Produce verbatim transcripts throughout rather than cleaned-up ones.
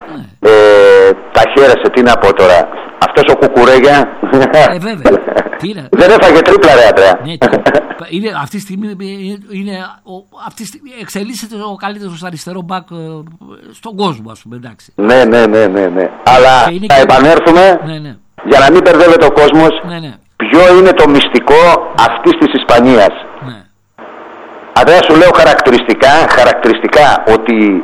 Ε, τα χαίρεσε, τι να πω τώρα. Αυτός ο Κουκουρέγια. Ε, βέβαια. Δεν έφαγε τρίπλα, ρε Αντρέα. Ναι, είναι, αυτή τη στιγμή είναι, αυτή τη στιγμή εξελίσσεται ο καλύτερος αριστερό μπακ στον κόσμο, ας πούμε, εντάξει. Ναι, ναι, ναι, ναι, ναι. Αλλά θα και... επανέλθουμε, ναι, ναι. Για να μην μπερδεύεται ο κόσμος, ναι, ναι. Ποιο είναι το μυστικό αυτής της Ισπανίας. Ναι. Αντρέα, σου λέω χαρακτηριστικά, χαρακτηριστικά ότι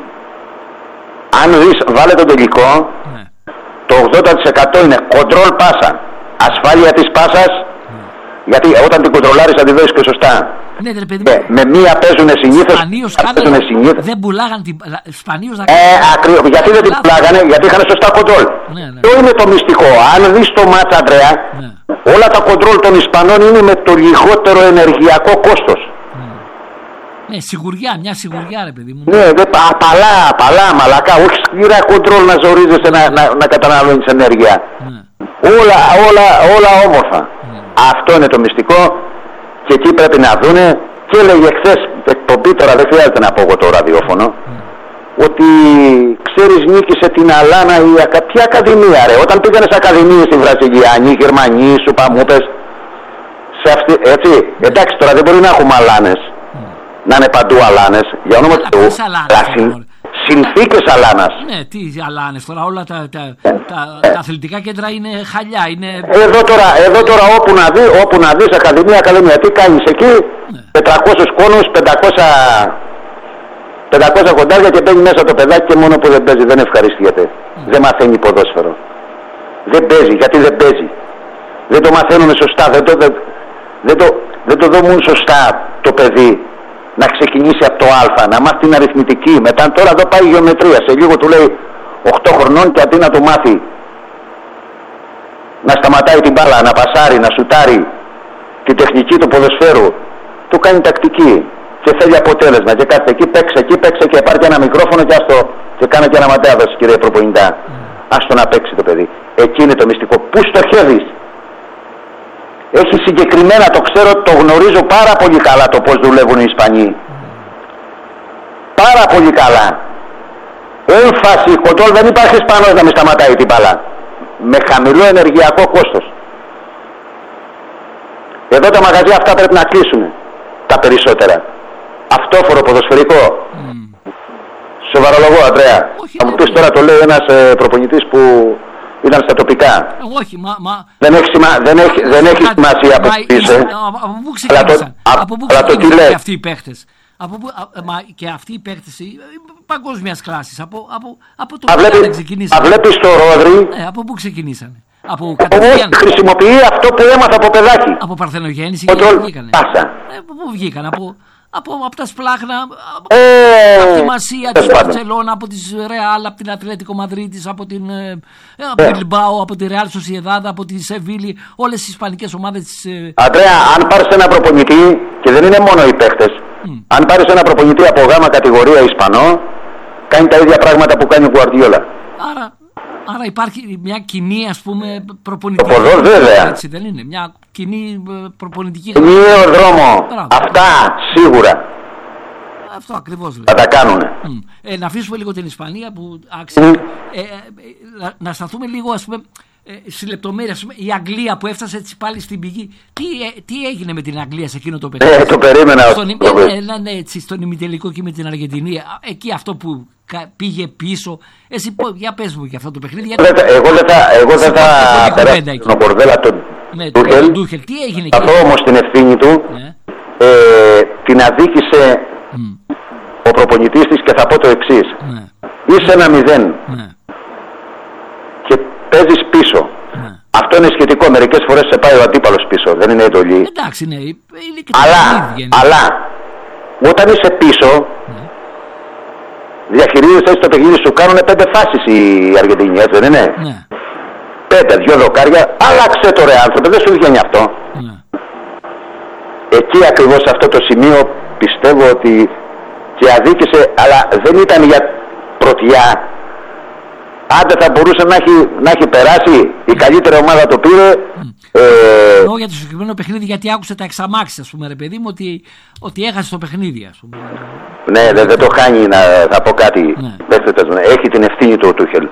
αν δεις, βάλε τον τελικό, ναι. Το ογδόντα τοις εκατό είναι control πάσα, ασφάλεια της πάσας, ναι. Γιατί όταν την κοντρολάρεις θα τη δώσεις και σωστά. Ναι, ρε παιδί, ε, με μία παίζουν συνήθως, παίζουν συνήθως. Δεν πουλάγαν την... Σπανίως να... Ε, ακριβώς, γιατί δεν την πουλάγανε, γιατί είχαν σωστά control. Ναι, ναι. Ποιο είναι το μυστικό, αν δεις το μάτς, Αντρέα, ναι. Όλα τα control των Ισπανών είναι με το λιγότερο ενεργειακό κόστος. Ναι, σιγουριά, μια σιγουριά, ρε παιδί μου. Ναι, δε, απαλά, απαλά, μαλακά. Όχι σκληρά κοντρόλ να ζορίζεσαι να, να, να καταναλώνεις ενέργεια. Ναι. Όλα, όλα, όλα όμορφα. Ναι. Αυτό είναι το μυστικό και εκεί πρέπει να δούνε. Και έλεγε χθες εκπομπή, τώρα δεν χρειάζεται να πω εγώ το ραδιόφωνο, ναι. Ότι ξέρεις, νίκησε την Αλάνα η ακα... Ποια ακαδημία, ρε? Όταν πήγανε σε ακαδημίες στη Βραζιλιάνοι, οι Γερμανοί, σου παμούπες, σε αυτή, έτσι. Ναι. Εντάξει, τώρα δεν μπορεί να έχουμε Αλάνες. Να είναι παντού Αλάνες, για όνομα του Θεού, αλλά συνθήκες Αλάνας. Ναι, τι Αλάνες τώρα, όλα τα, τα, ε, τα, ε, τα αθλητικά κέντρα είναι χαλιά. Είναι... Εδώ, τώρα, εδώ τώρα όπου να, δει, όπου να δεις Ακαδημία, Ακαδημία, τι κάνεις εκεί, ναι. τετρακόσιους κόνους, πεντακόσια, πεντακόσια κοντάρια και μπαίνει μέσα το παιδάκι και μόνο που δεν παίζει, δεν ευχαριστιέται. Mm. Δεν μαθαίνει ποδόσφαιρο. Δεν παίζει, γιατί δεν παίζει. Δεν το μαθαίνουμε σωστά, δεν το, δεν, δεν το, δεν το δομούν σωστά το παιδί. Να ξεκινήσει από το Α, να μάθει την αριθμητική. Μετά τώρα εδώ πάει η γεωμετρία. Σε λίγο του λέει οκτώ χρονών και αντί να το μάθει να σταματάει την μπάλα, να πασάρει, να σουτάρει την τεχνική του ποδοσφαίρου, του κάνει τακτική και θέλει αποτέλεσμα. Και κάθεται εκεί, παίξε εκεί, παίξε και πάρει ένα μικρόφωνο και άστο και κάνε και ένα ματέαδος, κύριε προπονητά. Mm. Άστο να παίξει το παιδί. Εκεί είναι το μυστικό. Πού στοχεύεις? Έχει συγκεκριμένα, το ξέρω, το γνωρίζω πάρα πολύ καλά το πώς δουλεύουν οι Ισπανοί. Πάρα πολύ καλά. Έμφαση, κοντρόλ, δεν υπάρχει Ισπανός να μην σταματάει την μπάλα. Με χαμηλό ενεργειακό κόστος. Εδώ τα μαγαζιά αυτά πρέπει να κλείσουν. Τα περισσότερα. Αυτόφορο ποδοσφαιρικό. Mm. Σοβαρολογώ, Αντρέα. Θα μου πεις τώρα, το λέει ένας ε, προπονητής που ήταν στα τοπικά. Όχι, μα, μα... Δεν έχει, σημα... δεν έχει, δεν έχει σημασία από πού είσαι. Από πού ξεκίνησαν, το... από πού ξεκίνησαν και αυτοί οι παίχτες. Από πού, α, μα, και αυτοί οι παίχτες παγκόσμιας κλάσης. Από, από, από το πού δεν ξεκινήσαν. Αν βλέπεις το Ρόδρυ. Ε, από πού ξεκινήσαν. Από κατευθείαν. Χρησιμοποιεί αυτό που έμαθα από παιδάκι. Από παρθενογέννηση και βγήκανε. Πάσα. Ε, από πού βγήκαν, από... Από, από τα σπλάχνα, από, ε, από τη Μασία της Μπαρτσελώνα, από τη Ρεάλ, από την Ατλέτικο Μαδρίτης, από την ε, Μπιλμπάο, από τη Ρεάλ Σοσιεδάδα, από τη Σεβίλη, όλες τις ισπανικές ομάδες της... Ε... Αντρέα, αν πάρεις ένα προπονητή, και δεν είναι μόνο οι παίχτες, mm. αν πάρεις ένα προπονητή από γάμα κατηγορία Ισπανό, κάνει τα ίδια πράγματα που κάνει ο Γκουαρδιόλα. Άρα... Άρα υπάρχει μια κοινή, ας πούμε, προπονητική. Το ποδό, βέβαια. Έτσι δεν είναι, μια κοινή προπονητική. Ενιαίο δρόμο. Μπράβο. Αυτά σίγουρα. Αυτό ακριβώς λέει. Θα τα κάνουνε. Mm. Ε, να αφήσουμε λίγο την Ισπανία που άξιζε. Mm. Ε, ε, να, να σταθούμε λίγο, ας πούμε, ε, στη λεπτομέρεια. Η Αγγλία που έφτασε έτσι πάλι στην πηγή. Τι, ε, τι έγινε με την Αγγλία σε εκείνο το παιχνίδι? Ε, το περίμενα. Στον, ε, ε, ναι, έτσι, στον ημιτελικό και με την Αργεντινή. Εκεί αυτό που πήγε πίσω. Εσύ για πες μου για αυτό το παιχνίδι. Γιατί... Εγώ δεν θα, εγώ δεν θα περάσω τον Κορδέλα τον Ντούχελ. Τι έγινε εκεί? Αυτό όμως την ευθύνη του ναι. ε, την αδίκησε mm. ο προπονητής της και θα πω το εξής. Ναι. Είσαι ένα μηδέν ναι. και παίζεις πίσω. Ναι. Αυτό είναι σχετικό. Μερικές φορές σε πάει ο αντίπαλος πίσω. Δεν είναι εντολή. Εντάξει, ναι. Είναι και αλλά, αλλά όταν είσαι πίσω ναι. διαχειρίζεσαι το παιχνίδι σου, κάνουν πέντε φάσεις οι Αργεντινοί, έτσι δεν είναι? Ναι. Πέντε, δυο δοκάρια, άλλαξε το ρε άνθρωπο, δεν σου βγαίνει αυτό. Ναι. Εκεί ακριβώς σε αυτό το σημείο πιστεύω ότι και αδίκησε, αλλά δεν ήταν για πρωτιά. Άντε θα μπορούσε να έχει, να έχει περάσει, η καλύτερη ομάδα το πήρε. Mm. Ε... Εννοώ για το συγκεκριμένο παιχνίδι, γιατί άκουσε τα εξαμάξεις, ας πούμε, ρε παιδί μου, ότι, ότι έχασε το παιχνίδι, ας πούμε. Ναι, δεν, δεν το χάνει, να θα πω κάτι. Ναι. Έχει την ευθύνη του ο Τούχελ.